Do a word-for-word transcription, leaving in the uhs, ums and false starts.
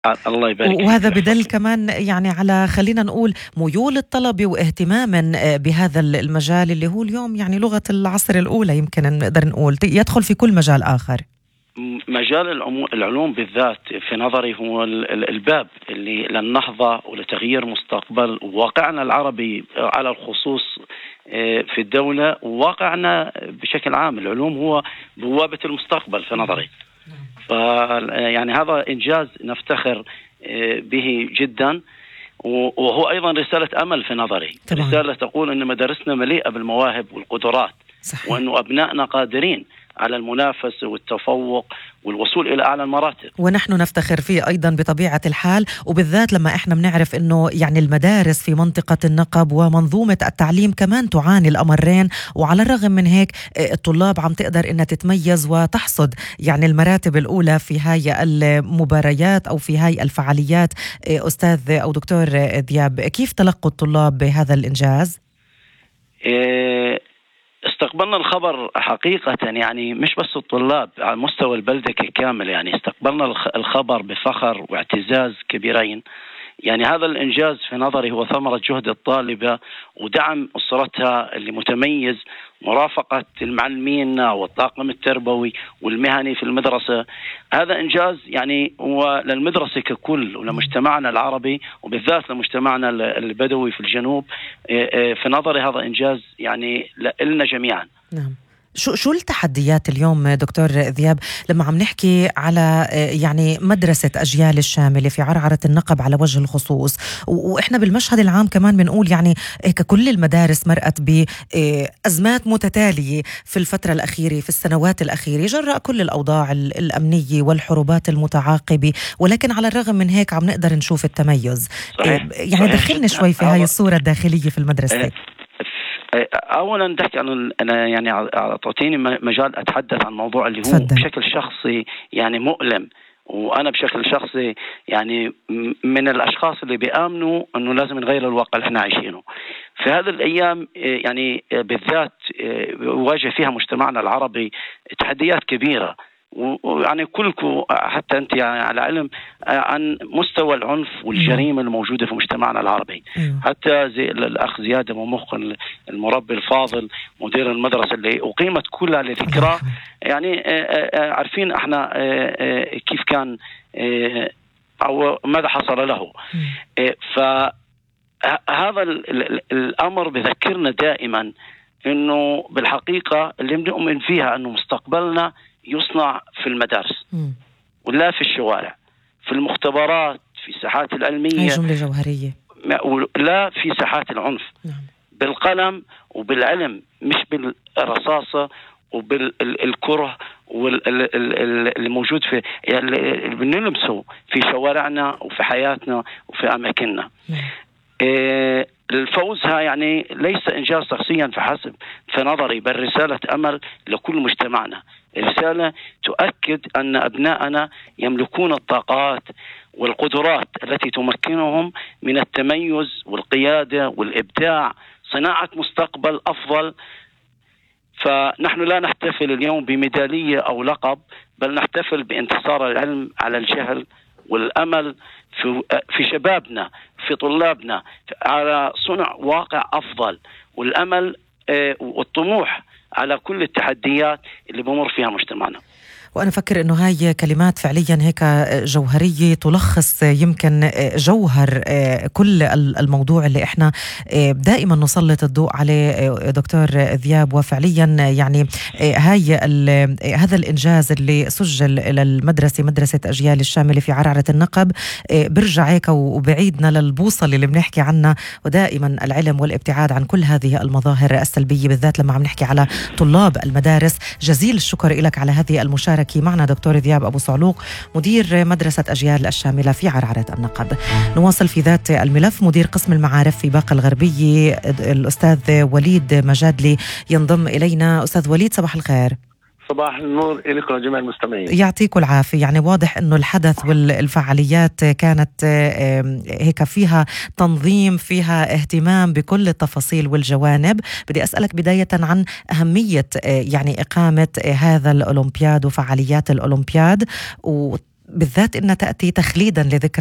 الله يبارك فيك. وهذا بدل كمان يعني على خلينا نقول ميول الطلبة واهتماما بهذا المجال اللي هو اليوم يعني لغة العصر الأولى، يمكن نقدر نقول يدخل في كل مجال آخر. مجال العلوم بالذات في نظري هو الباب اللي للنهضة ولتغيير مستقبل واقعنا العربي على الخصوص في الدولة، وواقعنا بشكل عام. العلوم هو بوابة المستقبل في نظري. فيعني هذا إنجاز نفتخر به جدا، وهو أيضا رسالة أمل في نظري. طبعا. رسالة تقول أن مدارسنا مليئة بالمواهب والقدرات. صحيح. وأنه أبنائنا قادرين على المنافسة والتفوق والوصول إلى أعلى المراتب، ونحن نفتخر فيه أيضا بطبيعة الحال، وبالذات لما إحنا بنعرف أنه يعني المدارس في منطقة النقب ومنظومة التعليم كمان تعاني الأمرين، وعلى الرغم من هيك الطلاب عم تقدر إنها تتميز وتحصد يعني المراتب الأولى في هاي المباريات أو في هاي الفعاليات. أستاذ أو دكتور ذياب، كيف تلقوا الطلاب بهذا الإنجاز؟ إيه استقبلنا الخبر حقيقة، يعني مش بس الطلاب، على مستوى البلدة كامل. يعني استقبلنا الخبر بفخر واعتزاز كبيرين. يعني هذا الإنجاز في نظري هو ثمرة جهد الطالبة ودعم أسرتها اللي متميز، مرافقة المعلمين والطاقم التربوي والمهني في المدرسة. هذا إنجاز يعني هو للمدرسة ككل ولمجتمعنا العربي، وبالذات لمجتمعنا البدوي في الجنوب. في نظري هذا إنجاز يعني لنا جميعا. نعم. شو شو التحديات اليوم دكتور ذياب لما عم نحكي على يعني مدرسة أجيال الشاملة في عرعرة النقب على وجه الخصوص، وإحنا بالمشهد العام كمان بنقول يعني كل المدارس مرأت بأزمات متتالية في الفترة الأخيرة، في السنوات الأخيرة، جراء كل الأوضاع الأمنية والحروبات المتعاقبة، ولكن على الرغم من هيك عم نقدر نشوف التميز. صحيح. يعني صحيح. دخلنا شوي في هاي الصورة الداخلية في المدرسة. أولا نحكي عن أنا يعني أعطيني مجال أتحدث عن موضوع اللي هو فدل. بشكل شخصي يعني مؤلم، وأنا بشكل شخصي يعني من الأشخاص اللي بيآمنوا أنه لازم نغير الواقع اللي احنا عايشينه في هذه الأيام. يعني بالذات يواجه فيها مجتمعنا العربي تحديات كبيرة، ويعني كلكم حتى أنت يعني على علم عن مستوى العنف والجريمة الموجودة في مجتمعنا العربي. حتى زي الأخ زياد أبو مخ المربي الفاضل مدير المدرسة اللي أقيمت كلها لذكرى، يعني عارفين احنا كيف كان أو ماذا حصل له. فهذا الأمر بذكرنا دائما إنه بالحقيقة اللي بنؤمن فيها أنه مستقبلنا يصنع في المدارس ولا في الشوارع، في المختبرات، في الساحات العلمية. هي جملة جوهرية. لا في ساحات العنف. نعم. بالقلم وبالعلم، مش بالرصاصة وبالكره واللي موجود في اللي بنلمسه في شوارعنا وفي حياتنا وفي أماكننا. نعم. إيه الفوزها يعني ليس إنجاز شخصيا فحسب في نظري، بل رسالة أمل لكل مجتمعنا. رسالة تؤكد أن أبناءنا يملكون الطاقات والقدرات التي تمكنهم من التميز والقيادة والإبداع، صناعة مستقبل أفضل. فنحن لا نحتفل اليوم بميدالية أو لقب، بل نحتفل بانتصار العلم على الجهل، والأمل في في شبابنا، في طلابنا، على صنع واقع أفضل، والأمل والطموح على كل التحديات اللي بمر فيها مجتمعنا. وأنا أفكر أنه هاي كلمات فعليا هيك جوهرية تلخص يمكن جوهر كل الموضوع اللي إحنا دائما نسلط الضوء عليه دكتور ذياب. وفعليا يعني هاي هذا الإنجاز اللي سجل للمدرسة مدرسة أجيال الشاملة في عرعرة النقب برجع هيك وبعيدنا للبوصلة اللي بنحكي عنها، ودائما العلم والابتعاد عن كل هذه المظاهر السلبية، بالذات لما عم نحكي على طلاب المدارس. جزيل الشكر لك على هذه المشاركة معنا دكتور ذياب أبو صعلوق، مدير مدرسة أجيال الشاملة في عرعرة النقب. نواصل في ذات الملف. مدير قسم المعارف في باقة الغربية الأستاذ وليد مجادلي ينضم إلينا. أستاذ وليد، صباح الخير. صباح النور لكم جميع المستمعين. يعطيكم العافية. يعني واضح أنه الحدث والفعاليات كانت هيك فيها تنظيم، فيها اهتمام بكل التفاصيل والجوانب. بدي أسألك بداية عن أهمية يعني إقامة هذا الأولمبياد وفعاليات الأولمبياد، و بالذات انها تاتي تخليدا لذكرى